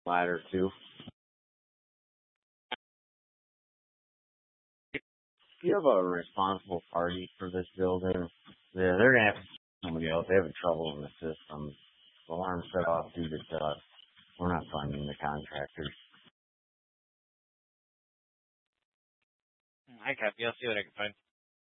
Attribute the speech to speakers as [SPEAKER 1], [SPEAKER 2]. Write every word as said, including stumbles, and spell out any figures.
[SPEAKER 1] ladder too. You have a responsible party for this building. Yeah, they're gonna have to send somebody else. They have trouble in the system. The alarm set off due to dust. We're not funding the contractors.
[SPEAKER 2] I copy. I'll see what I can find.